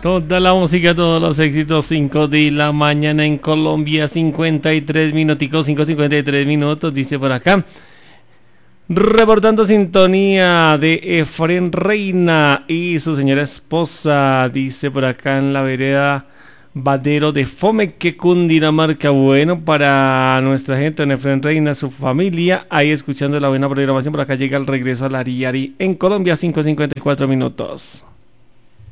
Toda la música, todos los éxitos, 5 de la mañana en Colombia, 53 minuticos, 5:53 minutos, dice por acá. Reportando sintonía de Efren Reina y su señora esposa, dice por acá en la vereda Vadero de Fomeque, Cundinamarca. Bueno, para nuestra gente en Efren Reina, su familia, ahí escuchando la buena programación. Por acá llega el regreso a la Ariari en Colombia, 5:54 minutos.